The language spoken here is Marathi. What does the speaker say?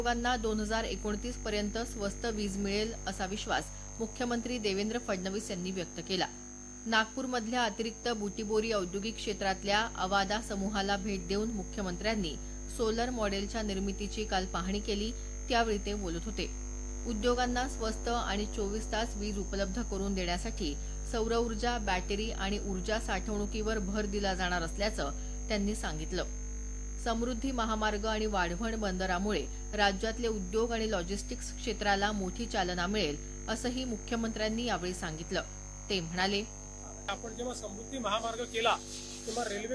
उद्योगांना 2029 पर्यंत स्वस्त वीज मिळेल असा विश्वास मुख्यमंत्री देवेंद्र फडणवीस यांनी व्यक्त केला। नागपूरमधल्या अतिरिक्त बुटीबोरी औद्योगिक क्षेत्रातल्या अवादा समूहाला भेट देऊन मुख्यमंत्र्यांनी सोलर मॉडेलच्या निर्मितीची काल पाहणी केली, त्यावेळी ते बोलत होते। उद्योगांना स्वस्त आणि 24 तास वीज उपलब्ध करून देण्यासाठी सौर ऊर्जा, बॅटरी आणि ऊर्जा साठवणुकीवर भर दिला जाणार असल्याचं त्यांनी सांगितलं। समृद्धी महामार्ग आणि वाढवण बंदरामुळे राज्यातले उद्योग आणि लॉजिस्टिक्स क्षेत्राला मोठी चालना मिळेल असंही मुख्यमंत्र्यांनी यावेळी सांगितलं। ते म्हणाले, आपण जेव्हा समृद्धी महामार्ग केला तेव्हा रेल्वे